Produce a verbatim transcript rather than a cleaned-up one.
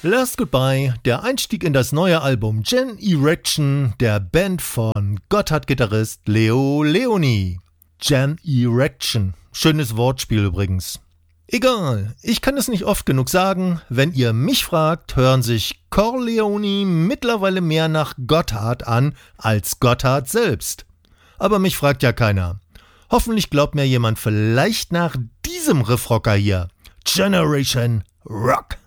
Last Goodbye, der Einstieg in das neue Album Gen Erection der Band von Gotthard-Gitarrist Leo Leoni. Gen Erection, schönes Wortspiel übrigens. Egal, ich kann es nicht oft genug sagen, wenn ihr mich fragt, hören sich Corleone mittlerweile mehr nach Gotthard an als Gotthard selbst. Aber mich fragt ja keiner. Hoffentlich glaubt mir jemand vielleicht nach diesem Riffrocker hier. Generation Rock.